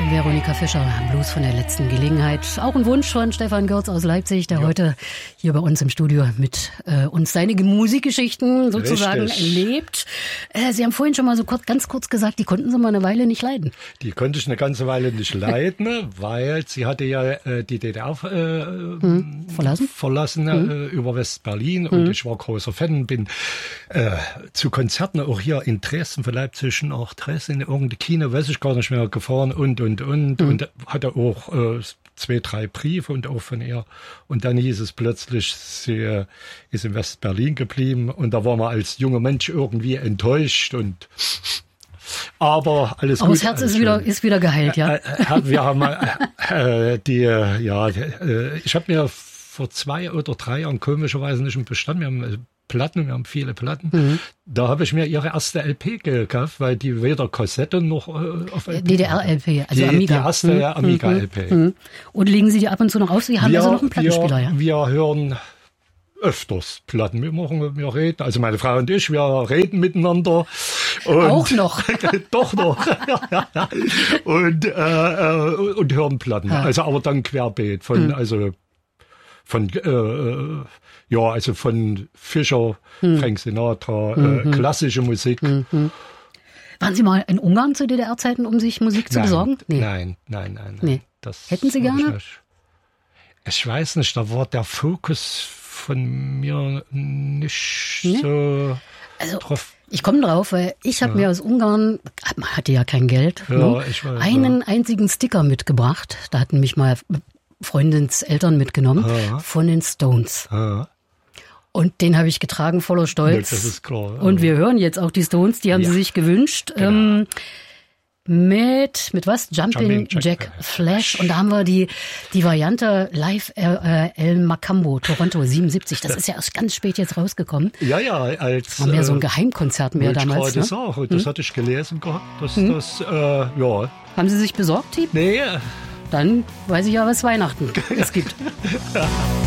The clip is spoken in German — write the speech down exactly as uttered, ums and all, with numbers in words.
Veronika Fischer, Blues von der letzten Gelegenheit. Auch ein Wunsch von Stefan Görz aus Leipzig, der ja. heute hier bei uns im Studio mit äh, uns seine Musikgeschichten sozusagen Richtig. erlebt. Äh, Sie haben vorhin schon mal so kurz, ganz kurz gesagt, die konnten Sie mal eine Weile nicht leiden. Die konnte ich eine ganze Weile nicht leiden, weil sie hatte ja äh, die D D R äh, hm. verlassen, verlassen hm. äh, über West-Berlin hm. und ich war großer Fan, bin äh, zu Konzerten auch hier in Dresden, von Leipzig nach Dresden, in irgendein Kino, weiß ich gar nicht mehr, gefahren und, und, und. Mhm. Und hatte auch äh, zwei, drei Briefe und auch von ihr. Und dann hieß es plötzlich, sie äh, ist in West-Berlin geblieben. Und da war man als junger Mensch irgendwie enttäuscht und aber alles aber gut. Das Herz ist wieder, ist wieder geheilt, ja? Äh, wir haben äh, die, ja, äh, ich habe mir vor zwei oder drei Jahren komischerweise nicht bestanden. Wir haben Platten, wir haben viele Platten. Mhm. Da habe ich mir ihre erste L P gekauft, weil die weder Kassette noch äh, auf L P. D D R-L P, also die, Amiga. Die erste mhm. Amiga-L P. Mhm. Und legen Sie die ab und zu noch aus? Sie haben wir, also noch einen Plattenspieler, wir, ja? Wir hören öfters Platten. Wir machen, wir reden, also meine Frau und ich, wir reden miteinander. Und auch noch? Doch noch. und, äh, und hören Platten. Ja. Also aber dann querbeet von, mhm. also von, äh, ja, also von Fischer, hm. Frank Sinatra, mhm. äh, klassische Musik. Mhm. Waren Sie mal in Ungarn zu D D R-Zeiten, um sich Musik zu nein, besorgen? Nee. Nein, nein, nein. nein. Nee. Das Hätten Sie gerne? Ich, ich weiß nicht, da war der Fokus von mir nicht nee. so also, drauf. Ich komme drauf, weil ich habe ja. mir aus Ungarn, man hatte ja kein Geld, ja, ne, ich weiß, einen ja. einzigen Sticker mitgebracht. Da hatten mich mal Freundins Eltern mitgenommen ja. von den Stones. Ja. Und den habe ich getragen, voller Stolz. Das ist klar. Ja. Und wir hören jetzt auch die Stones, die haben ja. sie sich gewünscht. Genau. Ähm, mit, mit was? Jumping, Jumping Jack, Jack Flash. Und da haben wir die, die Variante Live äh, El Macambo, Toronto siebenundsiebzig. Das ist ja erst ganz spät jetzt rausgekommen. Ja, ja, als. Das war mehr so ein Geheimkonzert mehr damals. Ich ne? auch. Das hm? hatte ich gelesen gehabt. Das, hm? das, äh, ja. Haben Sie sich besorgt, Tiep? Nee. Dann weiß ich ja, was Weihnachten es gibt.